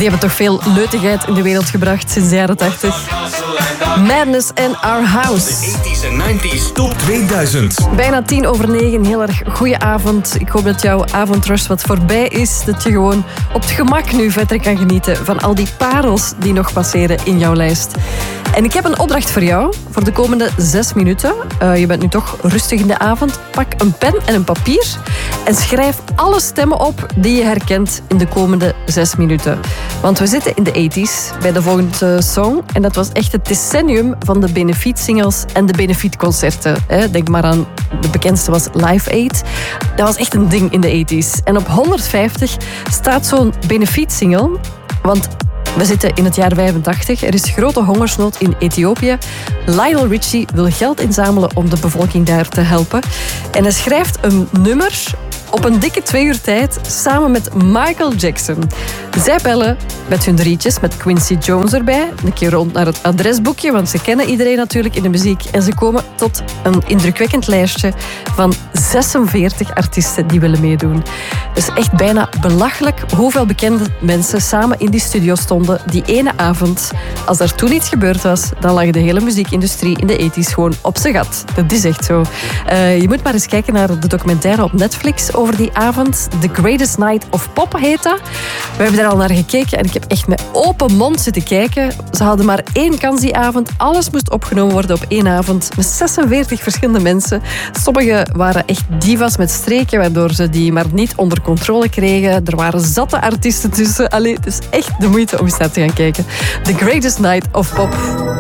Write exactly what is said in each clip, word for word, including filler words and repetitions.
Die hebben toch veel leutigheid in de wereld gebracht sinds de jaren tachtig. Madness and Our House. De tachtiger en negentiger top tweeduizend. Bijna tien over negen, heel erg goeie avond. Ik hoop dat jouw avondrush wat voorbij is. Dat je gewoon op het gemak nu verder kan genieten van al die parels die nog passeren in jouw lijst. En ik heb een opdracht voor jou voor de komende zes minuten. Uh, je bent nu toch rustig in de avond. Pak een pen en een papier en schrijf alle stemmen op die je herkent in de komende zes minuten. Want we zitten in de tachtiger bij de volgende song. En dat was echt het decennium van de benefietsingles en de benefietconcerten. Denk maar aan, de bekendste was Live Aid. Dat was echt een ding in de tachtiger. En op honderdvijftig staat zo'n benefietsingle. Want we zitten in het jaar vijfentachtig. Er is grote hongersnood in Ethiopië. Lionel Richie wil geld inzamelen om de bevolking daar te helpen. En hij schrijft een nummer op een dikke twee uur tijd samen met Michael Jackson. Zij bellen met hun drietjes, met Quincy Jones erbij. Een keer rond naar het adresboekje, want ze kennen iedereen natuurlijk in de muziek. En ze komen tot een indrukwekkend lijstje van zesenveertig artiesten die willen meedoen. Dus echt bijna belachelijk hoeveel bekende mensen samen in die studio stonden die ene avond. Als er toen iets gebeurd was, dan lag de hele muziekindustrie in de tachtiger gewoon op zijn gat. Dat is echt zo. Uh, je moet maar eens kijken naar de documentaire op Netflix over die avond. The Greatest Night of Pop heet dat. We hebben daar al naar gekeken en ik heb echt met open mond zitten kijken. Ze hadden maar één kans die avond. Alles moest opgenomen worden op één avond met zesenveertig verschillende mensen. Sommigen waren echt divas met streken, waardoor ze die maar niet onder controle kregen. Er waren zatte artiesten tussen. Allee, het is echt de moeite om eens naar te gaan kijken. The Greatest Night of Pop.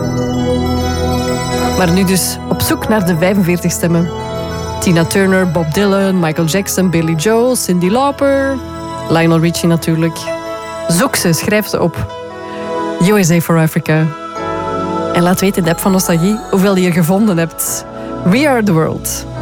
Maar nu dus op zoek naar de vijfenveertig stemmen. Tina Turner, Bob Dylan, Michael Jackson, Billy Joel, Cyndi Lauper, Lionel Richie natuurlijk. Zoek ze, schrijf ze op. U S A for Africa. En laat weten in de app van Nostalgie hoeveel je gevonden hebt. We Are The World.